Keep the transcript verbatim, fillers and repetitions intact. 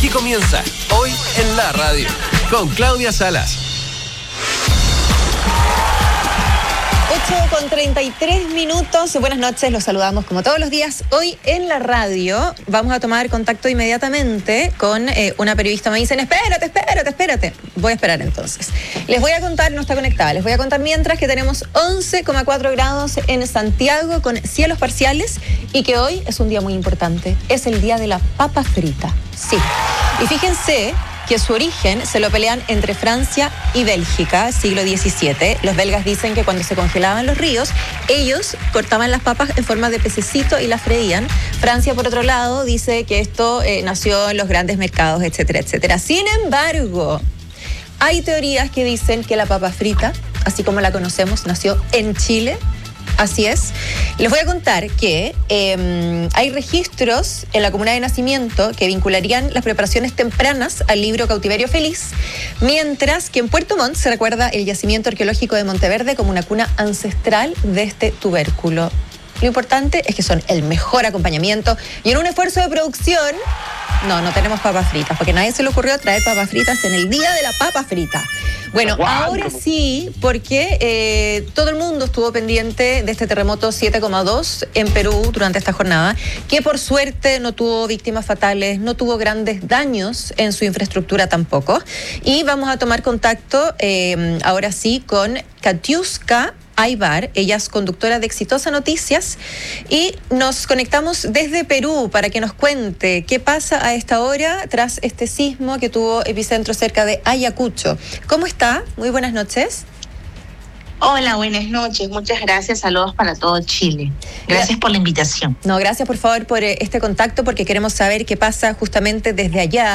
Aquí comienza Hoy en la Radio con Claudia Salas. ocho con treinta y tres minutos. Buenas noches, los saludamos como todos los días. Hoy en la radio vamos a tomar contacto inmediatamente con eh, una periodista. Me dicen, espérate, espérate, espérate. Voy a esperar entonces. Les voy a contar, no está conectada, les voy a contar mientras que tenemos once coma cuatro grados en Santiago con cielos parciales y que hoy es un día muy importante. Es el día de la papa frita. Sí. Y fíjense que su origen se lo pelean entre Francia y Bélgica, siglo diecisiete. Los belgas dicen que cuando se congelaban los ríos, ellos cortaban las papas en forma de pececito y las freían. Francia, por otro lado, dice que esto eh, nació en los grandes mercados, etcétera, etcétera. Sin embargo, hay teorías que dicen que la papa frita, así como la conocemos, nació en Chile. Así es. Les voy a contar que eh, hay registros en la comuna de nacimiento que vincularían las preparaciones tempranas al libro Cautiverio Feliz, mientras que en Puerto Montt se recuerda el yacimiento arqueológico de Monteverde como una cuna ancestral de este tubérculo. Lo importante es que son el mejor acompañamiento y en un esfuerzo de producción, no, no tenemos papas fritas, porque a nadie se le ocurrió traer papas fritas en el día de la papa frita. Bueno, ahora sí, porque eh, todo el mundo estuvo pendiente de este terremoto siete coma dos en Perú durante esta jornada, que por suerte no tuvo víctimas fatales, no tuvo grandes daños en su infraestructura tampoco. Y vamos a tomar contacto eh, ahora sí con Katiuska Aybar. Ella es conductora de Exitosa Noticias y nos conectamos desde Perú para que nos cuente qué pasa a esta hora tras este sismo que tuvo epicentro cerca de Ayacucho. ¿Cómo está? Muy buenas noches. Hola, buenas noches. Muchas gracias. Saludos para todo Chile. Gracias por la invitación. No, gracias por favor por este contacto porque queremos saber qué pasa justamente desde allá.